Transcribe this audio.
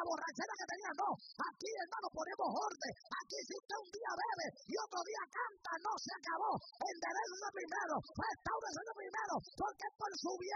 borrachera que tenía, no. Aquí, hermano, ponemos orden. Aquí si usted un día bebe y otro día canta, no se acabó. Enderécese primero, restáurese primero, porque es por su bien